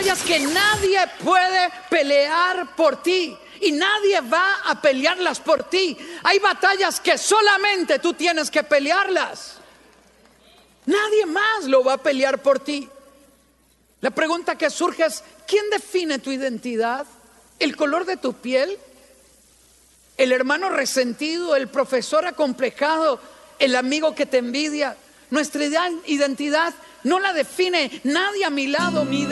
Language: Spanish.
batallas que nadie puede pelear por ti. Y nadie va a pelearlas por ti. Hay batallas que solamente tú tienes que pelearlas. Nadie más lo va a pelear por ti. La pregunta que surge es: ¿quién define tu identidad? ¿El color de tu piel? ¿El hermano resentido? ¿El profesor acomplejado? ¿El amigo que te envidia? Nuestra identidad no la define nadie a mi lado.